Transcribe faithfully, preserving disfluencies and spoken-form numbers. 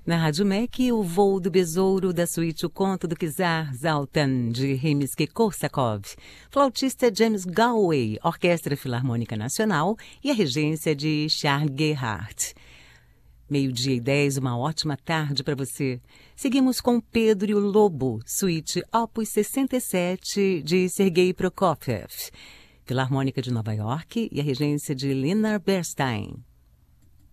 Na Rádio M E C, O Voo do Besouro, da suíte O Conto do Czar Zaltan, de Rimsky-Korsakov. Flautista James Galway, Orquestra Filarmônica Nacional e a regência de Charles Gerhardt. Meio-dia e dez, uma ótima tarde para você. Seguimos com Pedro e o Lobo, suíte Opus sessenta e sete, de Sergei Prokofiev. Filarmônica de Nova York e a regência de Leonard Bernstein.